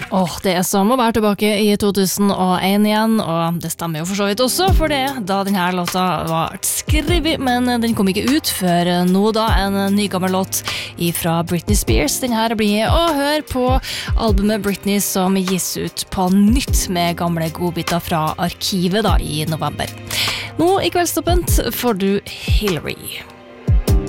Det som å være tilbake i 2001 igjen, og det stemmer jo for så vidt også, for det da denne låta var skrevet, men den kom ikke ut før nå da, en nygammel låt fra Britney Spears. Den her blir å høre på albumet Britney som gis ut på nytt med gamle godbiter fra arkivet da i november. Nå i Kveldstoppen får du Hillary.